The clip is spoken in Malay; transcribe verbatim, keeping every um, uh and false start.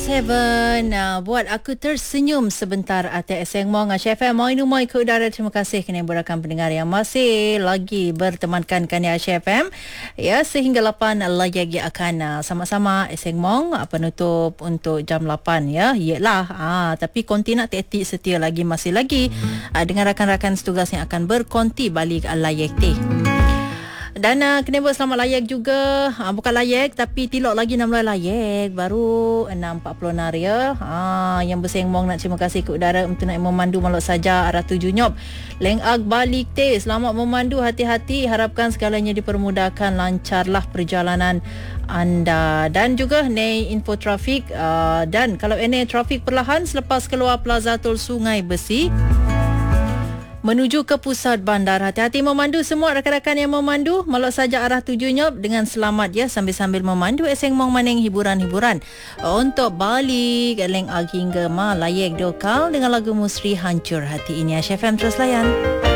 Seven uh, buat aku tersenyum sebentar Ate Seng Mong H F M Moi Numoi ke udara. Terima kasih kerana berakan pendengar yang masih lagi bertemankan kami H F M ya sehingga lapan lagi akan uh, sama-sama Seng Mong uh, penutup untuk jam lapan ya. Iyalah uh, tapi konti nak tetik setia lagi masih lagi uh, dengan rakan-rakan setugas yang akan berkonti balik layak teh. Dan uh, kena buat selamat layak juga. Ha, bukan layak tapi tilok lagi enam belas layak. Baru enam empat puluh naria. Ha, yang bersengmong nak terima kasih ke udara untuk nak memandu maluk saja arah tuju nyop. Leng ag balik teh. Selamat memandu, hati-hati. Harapkan segalanya dipermudahkan, lancarlah perjalanan anda. Dan juga ni info trafik uh, dan kalau ini trafik perlahan selepas keluar Plaza Tol Sungai Besi menuju ke pusat bandar. Hati-hati memandu semua rakan-rakan yang memandu. Maluk saja arah tuju nyop dengan selamat ya sambil-sambil memandu eseng mong maning hiburan-hiburan. Untuk balik Leng Ag hingga ma layak dokal dengan lagu Musri Hancur Hati ini. H F M terus layan.